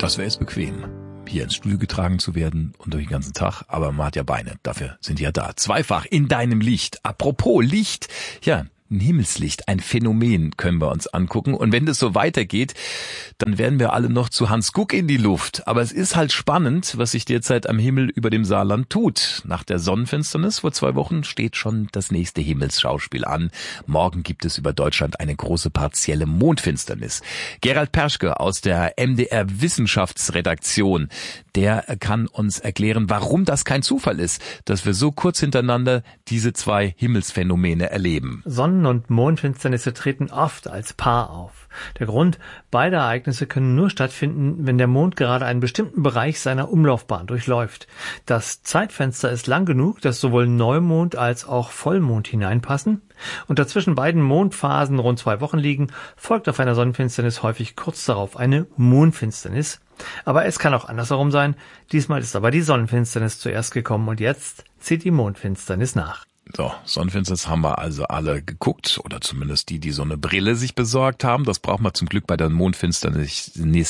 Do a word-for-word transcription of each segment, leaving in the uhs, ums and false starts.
Das wäre jetzt bequem, hier ins Studio getragen zu werden und durch den ganzen Tag. Aber man hat ja Beine, dafür sind die ja da. Zweifach in deinem Licht. Apropos Licht, ja, ein Himmelslicht, ein Phänomen können wir uns angucken. Und wenn das so weitergeht, dann werden wir alle noch zu Hans Guck in die Luft. Aber es ist halt spannend, was sich derzeit am Himmel über dem Saarland tut. Nach der Sonnenfinsternis vor zwei Wochen steht schon das nächste Himmelsschauspiel an. Morgen gibt es über Deutschland eine große partielle Mondfinsternis. Gerald Perschke aus der M D R Wissenschaftsredaktion, der kann uns erklären, warum das kein Zufall ist, dass wir so kurz hintereinander diese zwei Himmelsphänomene erleben. Sonnen- und Mondfinsternisse treten oft als Paar auf. Der Grund, beide Ereignisse können nur stattfinden, wenn der Mond gerade einen bestimmten Bereich seiner Umlaufbahn durchläuft. Das Zeitfenster ist lang genug, dass sowohl Neumond als auch Vollmond hineinpassen. Und dazwischen beiden Mondphasen rund zwei Wochen liegen, folgt auf einer Sonnenfinsternis häufig kurz darauf eine Mondfinsternis. Aber es kann auch andersherum sein. Diesmal ist aber die Sonnenfinsternis zuerst gekommen und jetzt zieht die Mondfinsternis nach. So, Sonnenfinsternis haben wir also alle geguckt, oder zumindest die, die so eine Brille sich besorgt haben. Das braucht man zum Glück bei der Mondfinsternis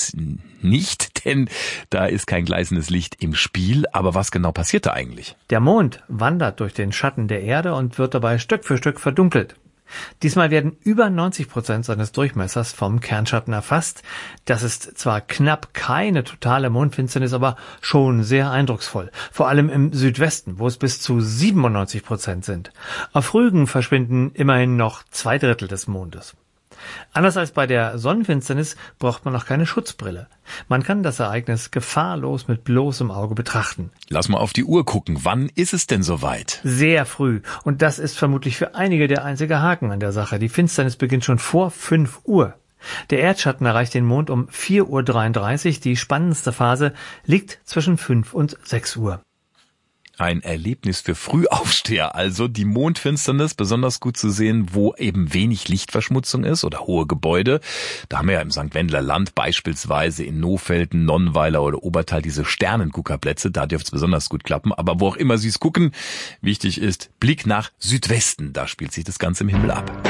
nicht, denn da ist kein gleißendes Licht im Spiel. Aber was genau passiert da eigentlich? Der Mond wandert durch den Schatten der Erde und wird dabei Stück für Stück verdunkelt. Diesmal werden über neunzig Prozent seines Durchmessers vom Kernschatten erfasst. Das ist zwar knapp keine totale Mondfinsternis, aber schon sehr eindrucksvoll. Vor allem im Südwesten, wo es bis zu siebenundneunzig Prozent sind. Auf Rügen verschwinden immerhin noch zwei Drittel des Mondes. Anders als bei der Sonnenfinsternis braucht man noch keine Schutzbrille. Man kann das Ereignis gefahrlos mit bloßem Auge betrachten. Lass mal auf die Uhr gucken. Wann ist es denn soweit? Sehr früh. Und das ist vermutlich für einige der einzige Haken an der Sache. Die Finsternis beginnt schon vor fünf Uhr. Der Erdschatten erreicht den Mond um vier Uhr dreiunddreißig. Die spannendste Phase liegt zwischen fünf und sechs Uhr. Ein Erlebnis für Frühaufsteher, also die Mondfinsternis, besonders gut zu sehen, wo eben wenig Lichtverschmutzung ist oder hohe Gebäude. Da haben wir ja im Sankt Wendler Land beispielsweise in Nohfelden, Nonnenweiler oder Obertal diese Sternenguckerplätze, da dürfte es besonders gut klappen. Aber wo auch immer Sie es gucken, wichtig ist Blick nach Südwesten, da spielt sich das Ganze im Himmel ab.